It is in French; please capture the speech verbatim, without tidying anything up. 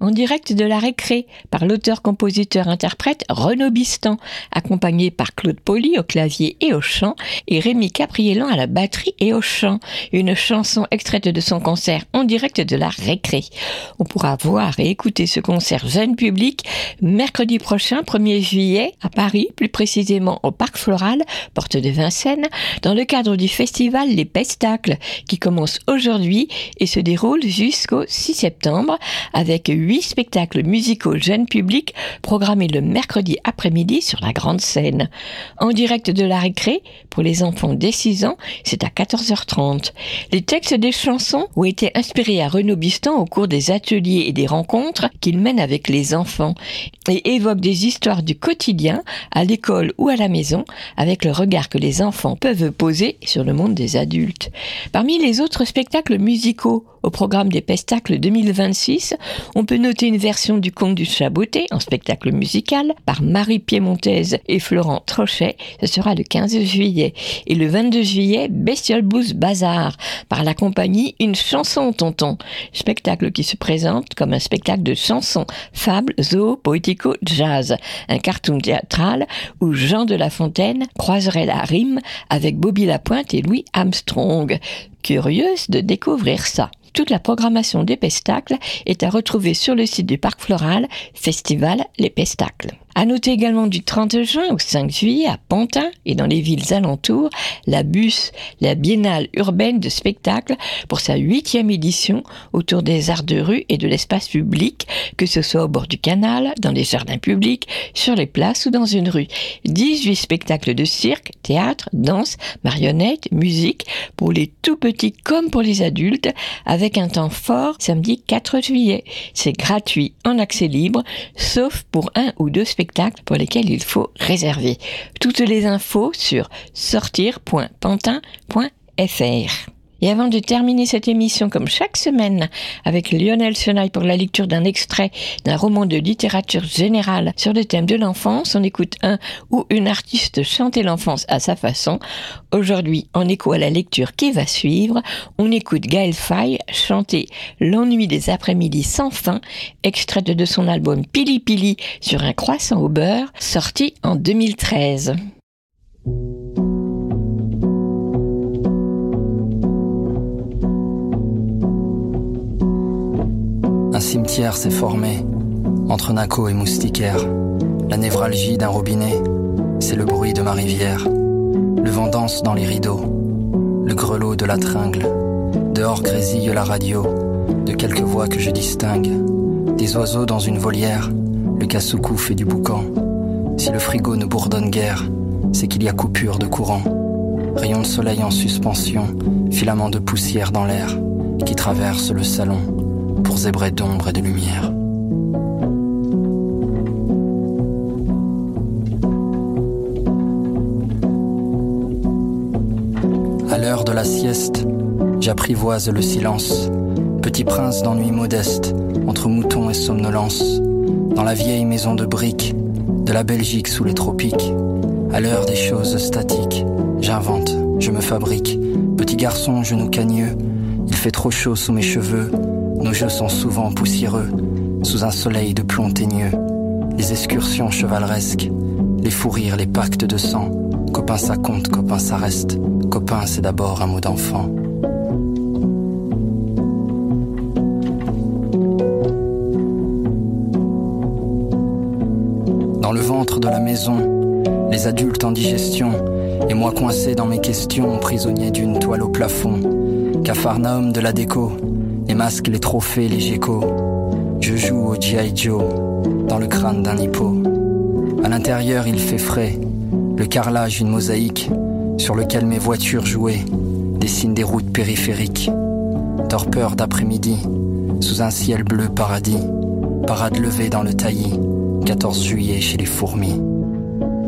en direct de la récré par l'auteur-compositeur-interprète Renaud Bistan, accompagné par Claude Poli au clavier et au chant et Rémi Capriélan à la batterie et au chant. Une chanson extraite de son concert en direct de la récré. On pourra voir et écouter ce concert jeune public mercredi prochain, premier juillet, à Paris, plus précisément au Parc Floral, porte de Vincennes, dans le cadre du festival Les Pestacles, qui commence aujourd'hui et se déroule jusqu'au six septembre, avec huit spectacles musicaux jeunes publics programmés le mercredi après-midi sur la grande scène. En direct de la récré, pour les enfants dès six ans, c'est à quatorze heures trente. Les textes des chansons ont été inspirés à Renaud Bistan au cours des ateliers et des rencontres qu'il mène avec les enfants et évoquent des histoires du quotidien, à l'école ou à la maison, avec le regard que les enfants peuvent poser sur le monde des adultes. Parmi les autres spectacles musicaux au programme des Pestacles deux mille vingt-six, on peut noter une version du Conte du Chat Botté en spectacle musical par Marie Piémontaise et Florent Trochet. Ce sera le quinze juillet. Et le vingt-deux juillet, Bestiole Blues Bazar par la compagnie Une chanson tonton. Spectacle qui se présente comme un spectacle de chansons, fables, zoo, poético, jazz. Un cartoon théâtral où Jean de La Fontaine croiserait la rime avec Bobby Lapointe et Louis Armstrong. Curieuse de découvrir ça. Toute la programmation des Pestacles est à retrouver sur le site du Parc Floral, Festival Les Pestacles. À noter également du trente juin au cinq juillet à Pantin et dans les villes alentours, la B U S, la Biennale urbaine de spectacle, pour sa huitième édition autour des arts de rue et de l'espace public, que ce soit au bord du canal, dans les jardins publics, sur les places ou dans une rue. dix-huit spectacles de cirque, théâtre, danse, marionnettes, musique, pour les tout petits comme pour les adultes, avec un temps fort samedi quatre juillet. C'est gratuit en accès libre, sauf pour un ou deux spectacles pour lesquels il faut réserver. Toutes les infos sur sortir point pantin point f r. Et avant de terminer cette émission comme chaque semaine avec Lionel Chenaille pour la lecture d'un extrait d'un roman de littérature générale sur le thème de l'enfance, on écoute un ou une artiste chanter l'enfance à sa façon. Aujourd'hui, en écho à la lecture qui va suivre, on écoute Gaël Faye chanter L'ennui des après-midi sans fin, extraite de son album Pili Pili sur un croissant au beurre, sorti en deux mille treize. Un cimetière s'est formé entre Naco et Moustiquaire. La névralgie d'un robinet, c'est le bruit de ma rivière. Le vent danse dans les rideaux, le grelot de la tringle. Dehors grésille la radio, de quelques voix que je distingue. Des oiseaux dans une volière, le cassoucou fait du boucan. Si le frigo ne bourdonne guère, c'est qu'il y a coupure de courant. Rayons de soleil en suspension, filaments de poussière dans l'air, qui traversent le salon. Pour zébrer d'ombre et de lumière. À l'heure de la sieste, j'apprivoise le silence. Petit prince d'ennui modeste, entre moutons et somnolence. Dans la vieille maison de briques, de la Belgique sous les tropiques. À l'heure des choses statiques, j'invente, je me fabrique. Petit garçon, genou cagneux, il fait trop chaud sous mes cheveux. Nos jeux sont souvent poussiéreux, sous un soleil de plomb teigneux. Les excursions chevaleresques, les fous rires, les pactes de sang. Copain ça compte, copain ça reste. Copain c'est d'abord un mot d'enfant. Dans le ventre de la maison, les adultes en digestion, et moi coincé dans mes questions, prisonnier d'une toile au plafond. Capharnaüm de la déco, les masques, les trophées, les geckos. Je joue au G I Joe, dans le crâne d'un hippo. À l'intérieur il fait frais, le carrelage une mosaïque, sur lequel mes voitures jouaient, dessinent des routes périphériques. Torpeur d'après-midi, sous un ciel bleu paradis. Parade levée dans le taillis, quatorze juillet chez les fourmis.